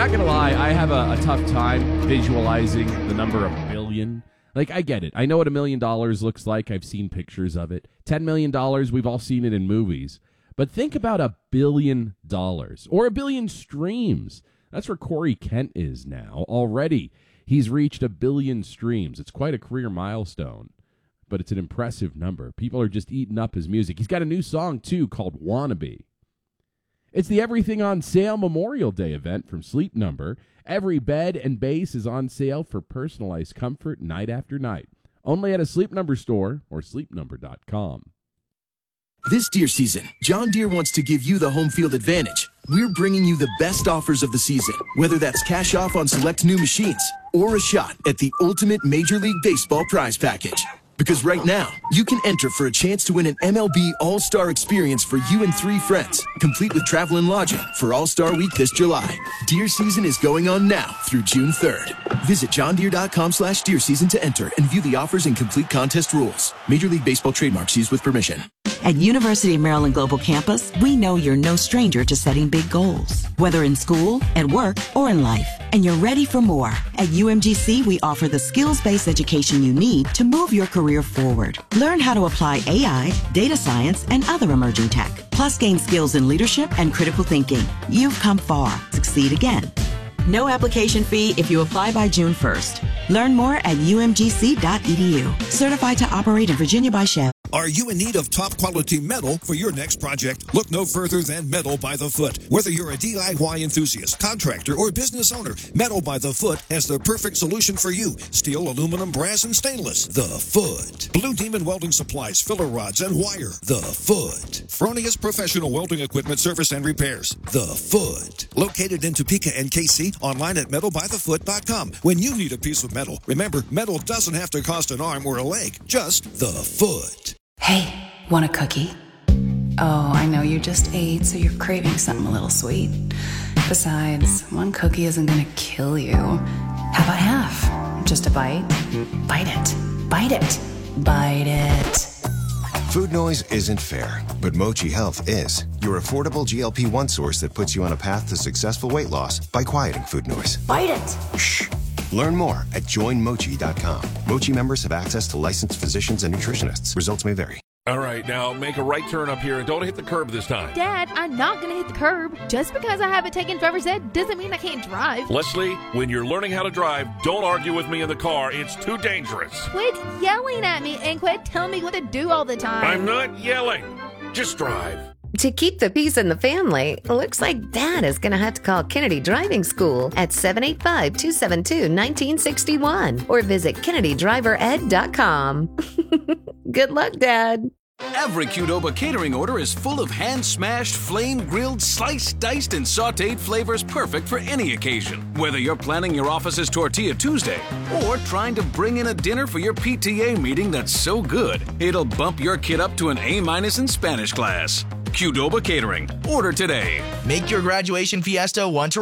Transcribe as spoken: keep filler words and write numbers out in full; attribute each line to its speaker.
Speaker 1: not going to lie, I have a, a tough time visualizing the number of billion. Like, I get it. I know what a million dollars looks like. I've seen pictures of it. ten million dollars, we've all seen it in movies. But think about a billion dollars or a billion streams. That's where Corey Kent is now. Already, he's reached a billion streams. It's quite a career milestone, but it's an impressive number. People are just eating up his music. He's got a new song, too, called Wannabe. It's the Everything on Sale Memorial Day event from Sleep Number. Every bed and base is on sale for personalized comfort night after night. Only at a Sleep Number store or sleep number dot com.
Speaker 2: This deer season, John Deere wants to give you the home field advantage. We're bringing you the best offers of the season, whether that's cash off on select new machines or a shot at the ultimate Major League Baseball prize package. Because right now, you can enter for a chance to win an M L B All-Star experience for you and three friends, complete with travel and lodging for All-Star Week this July. Deer season is going on now through June third. Visit johndeere.com slash deer season to enter and view the offers and complete contest rules. Major League Baseball trademarks used with permission.
Speaker 3: At University of Maryland Global Campus, we know you're no stranger to setting big goals, whether in school, at work, or in life, and you're ready for more. At U M G C, we offer the skills-based education you need to move your career forward. Learn how to apply A I, data science, and other emerging tech, plus gain skills in leadership and critical thinking. You've come far. Succeed again. No application fee if you apply by June first. Learn more at u m g c dot e d u. Certified to operate in Virginia by Shell.
Speaker 4: Are you in need of top quality metal for your next project? Look no further than Metal by the Foot. Whether you're a D I Y enthusiast, contractor, or business owner, Metal by the Foot has the perfect solution for you. Steel, aluminum, brass, and stainless. The Foot. Blue Demon Welding Supplies, filler rods, and wire. The Foot. Fronius Professional Welding Equipment Service and Repairs. The Foot. Located in Topeka and K C, online at metal by the foot dot com. When you need a piece of metal, remember, metal doesn't have to cost an arm or a leg. Just the Foot.
Speaker 5: Hey, want a cookie? Oh, I know you just ate, so you're craving something a little sweet. Besides, one cookie isn't gonna kill you. How about half? Just a bite? Bite it. Bite it. Bite it.
Speaker 6: Food noise isn't fair, but Mochi Health is. Your affordable G L P one source that puts you on a path to successful weight loss by quieting food noise.
Speaker 5: Bite it.
Speaker 6: Shh. Learn more at join mochi dot com. Mochi members have access to licensed physicians and nutritionists. Results may vary.
Speaker 7: All right, now make a right turn up here and don't hit the curb this time.
Speaker 8: Dad, I'm not going to hit the curb. Just because I haven't taken driver's ed doesn't mean I can't drive.
Speaker 7: Leslie, when you're learning how to drive, don't argue with me in the car. It's too dangerous.
Speaker 8: Quit yelling at me and quit telling me what to do all the time.
Speaker 7: I'm not yelling. Just drive.
Speaker 9: To keep the peace in the family, looks like Dad is going to have to call Kennedy Driving School at seven eight five, two seven two, one nine six one or visit kennedy driver ed dot com. Good luck, Dad.
Speaker 10: Every Qdoba catering order is full of hand-smashed, flame-grilled, sliced, diced, and sautéed flavors perfect for any occasion. Whether you're planning your office's Tortilla Tuesday or trying to bring in a dinner for your P T A meeting that's so good, it'll bump your kid up to an A-minus in Spanish class. Qdoba Catering. Order today.
Speaker 11: Make your graduation fiesta one to